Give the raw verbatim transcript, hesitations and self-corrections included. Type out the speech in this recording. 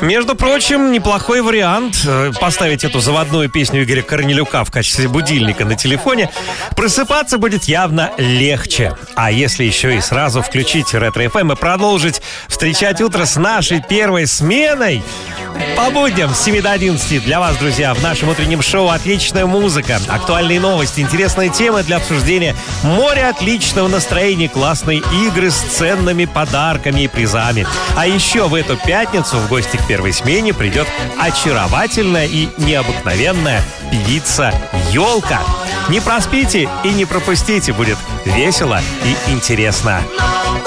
Между прочим, неплохой вариант поставить эту заводную песню Игоря Корнелюка в качестве будильника на телефоне. Просыпаться будет явно легче. А если еще и сразу включить Ретро-эф эм и продолжить встречать утро с нашей первой сменой, по будням с семи до одиннадцати для вас, друзья, в нашем утреннем шоу отличная музыка, актуальные новости, интересные темы для обсуждения, море отличного настроения, классные игры с ценными подарками и призами. А еще в эту пятницу в гости к первой смене придет очаровательная и необыкновенная певица Ёлка. Не проспите и не пропустите, будет весело и интересно.